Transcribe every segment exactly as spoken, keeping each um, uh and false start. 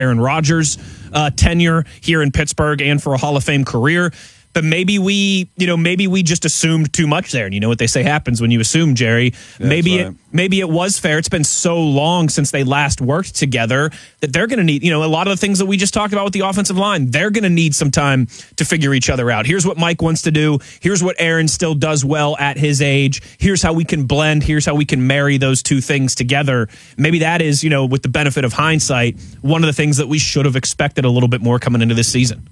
Aaron Rodgers' uh, tenure here in Pittsburgh and for a Hall of Fame career. But maybe we, you know, maybe we just assumed too much there. And you know what they say happens when you assume, Jerry. That's maybe right. it, maybe it was fair. It's been so long since they last worked together that they're going to need, you know, a lot of the things that we just talked about with the offensive line. They're going to need some time to figure each other out. Here's what Mike wants to do. Here's what Aaron still does well at his age. Here's how we can blend. Here's how we can marry those two things together. Maybe that is, you know, with the benefit of hindsight, one of the things that we should have expected a little bit more coming into this season.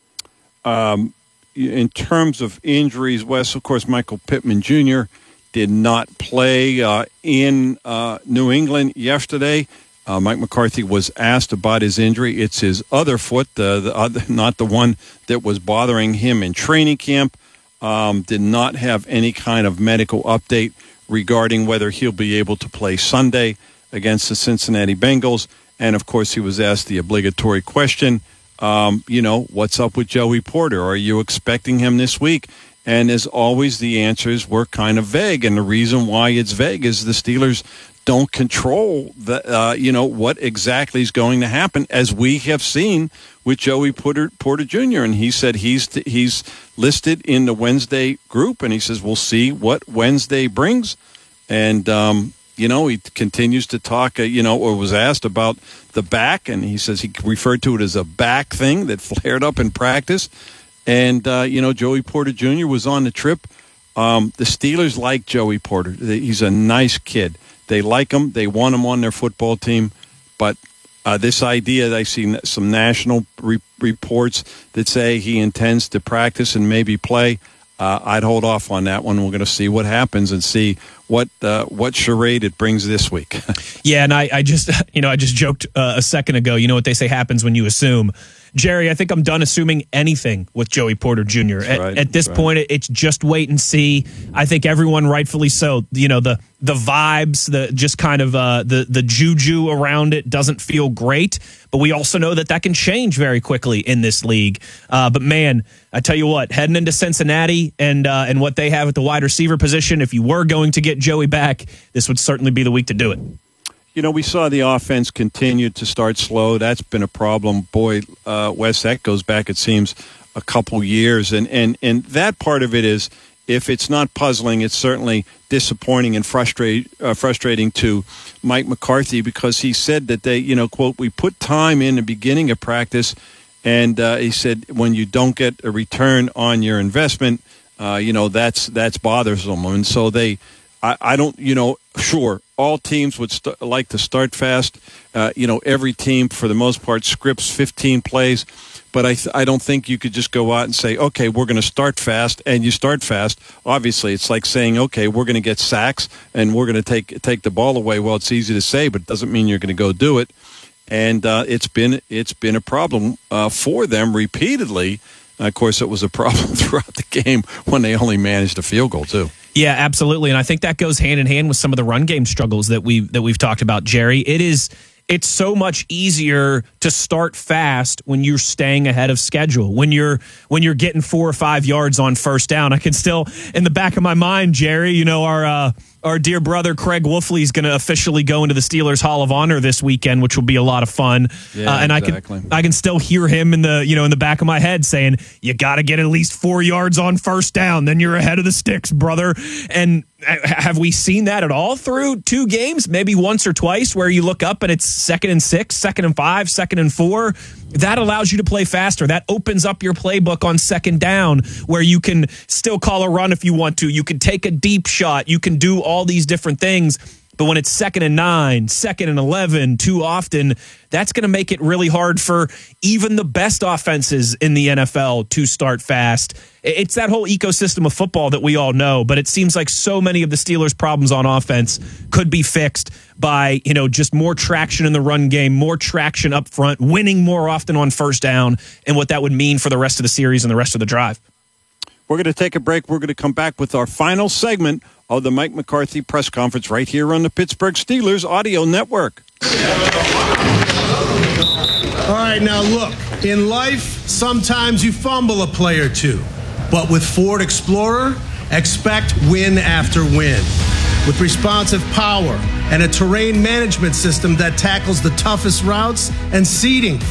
Um. In terms of injuries, Wes, of course, Michael Pittman Junior did not play uh, in uh, New England yesterday. Uh, Mike McCarthy was asked about his injury. It's his other foot, uh, the other, not the one that was bothering him in training camp. Um, did not have any kind of medical update regarding whether he'll be able to play Sunday against the Cincinnati Bengals. And, of course, he was asked the obligatory question, Um, you know, what's up with Joey Porter? Are you expecting him this week? And as always, the answers were kind of vague. And the reason why it's vague is the Steelers don't control the, uh, you know, what exactly is going to happen, as we have seen with Joey Porter, Porter Junior And he said he's he's listed in the Wednesday group, and he says we'll see what Wednesday brings. And um, you know, he continues to talk, uh, you know, or was asked about the back, and he says he referred to it as a back thing that flared up in practice. And, uh, you know, Joey Porter Junior was on the trip. Um, the Steelers like Joey Porter. He's a nice kid. They like him. They want him on their football team. But uh, this idea, I see some national re- reports that say he intends to practice and maybe play. Uh, I'd hold off on that one. We're going to see what happens and see what uh, what charade it brings this week. Yeah, and I, I just, you know, I just joked uh, a second ago. You know what they say happens when you assume. Jerry, I think I'm done assuming anything with Joey Porter Junior At, right, at this right. point, it's just wait and see. I think everyone rightfully so. You know, the the vibes, the just kind of uh, the the juju around it doesn't feel great. But we also know that that can change very quickly in this league. Uh, but man, I tell you what, heading into Cincinnati and uh, and what they have at the wide receiver position, if you were going to get Joey back, this would certainly be the week to do it. You know, we saw the offense continue to start slow. That's been a problem. Boy, uh, Wes, that goes back, it seems, a couple years. And, and, and that part of it is, if it's not puzzling, it's certainly disappointing and frustrate, uh, frustrating to Mike McCarthy, because he said that they, you know, quote, we put time in the beginning of practice, and uh, he said when you don't get a return on your investment, uh, you know, that's that's bothersome. And so they, I, I don't, you know, sure, all teams would st- like to start fast. Uh, you know, every team, for the most part, scripts fifteen plays. But I, th- I don't think you could just go out and say, okay, we're going to start fast, and you start fast. Obviously, it's like saying, okay, we're going to get sacks, and we're going to take take the ball away. Well, it's easy to say, but it doesn't mean you're going to go do it. And uh, it's been it's been a problem uh, for them repeatedly. And of course, it was a problem throughout the game when they only managed a field goal, too. Yeah, absolutely. And I think that goes hand in hand with some of the run game struggles that we that we've talked about, Jerry. It is it's so much easier to start fast when you're staying ahead of schedule. When you're when you're getting four or five yards on first down. I can still, in the back of my mind, Jerry, you know, our uh, our dear brother Craig Wolfley is going to officially go into the Steelers Hall of Honor this weekend, which will be a lot of fun. Yeah, uh, and exactly. I can I can still hear him in the you know in the back of my head saying, "You got to get at least four yards on first down, then you're ahead of the sticks, brother." And have we seen that at all through two games? Maybe once or twice, where you look up and it's second and six, second and five, second and four. That allows you to play faster. That opens up your playbook on second down, where you can still call a run if you want to. You can take a deep shot. You can do all these different things. But when it's second and nine, second and eleven, too often, that's going to make it really hard for even the best offenses in the N F L to start fast. It's that whole ecosystem of football that we all know, but it seems like so many of the Steelers' problems on offense could be fixed by, you know, just more traction in the run game, more traction up front, winning more often on first down, and what that would mean for the rest of the series and the rest of the drive. We're going to take a break. We're going to come back with our final segment of the Mike McCarthy press conference right here on the Pittsburgh Steelers Audio Network. All right, now look, in life, sometimes you fumble a play or two. But with Ford Explorer, expect win after win. With responsive power and a terrain management system that tackles the toughest routes and seeding